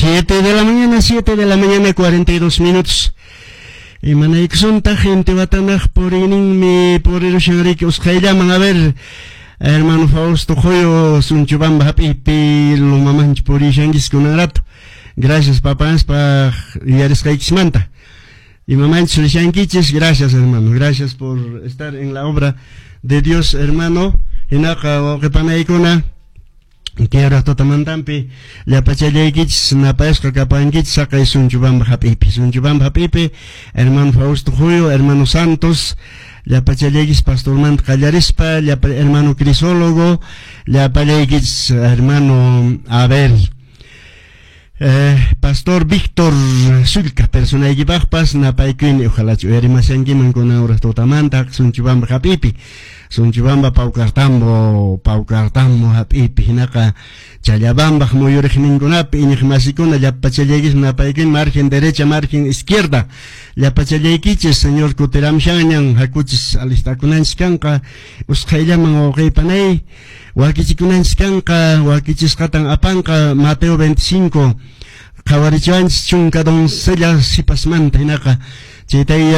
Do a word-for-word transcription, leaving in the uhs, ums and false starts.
Siete de la mañana, siete de la mañana, cuarenta y dos minutos. Y manaiksunta gente batanaj por ininmi por irushanrik usqayllaman a ver hermano Fausto Joyo sunchubamba hapipi lo mamanch por ishangis kunarato. Gracias papás pa yarisqaykismanta. Y mamanch sulishankichis, gracias hermano, gracias por estar en la obra de Dios hermano. Hinaka oqipanaykuna que ahora totamantampi la pachaleikich na paesca capanquich saca es un chubamba hapipi un chubamba hapipi hermano Fausto Julio hermano Santos la pachaleikich pastor Mant Callarispa la hermano Crisólogo la pachaleikich hermano Abel Eh, Pastor Víctor Zulca, persona de Gibajpas, Napaiquin, ojalá chueri masangiman con ahora totamanta, son chubamba hapipi, son chubamba paucartambo, paucartambo hapipi, naka, chayabamba, moyorejnin con api, inigmasikuna, ya pachallegis, Napaiquin, margen derecha, margen izquierda, ya pachallequiches, señor Kuteram Shanyan, hakuchis alistakunanskanka, usqayllaman o reipanay, Wakichikunanska, Wakichiskatan Apanka, Mateo veinticinco, Kawarichuans Chunka Don Sella Sipasmanta, Hinaka, Chitay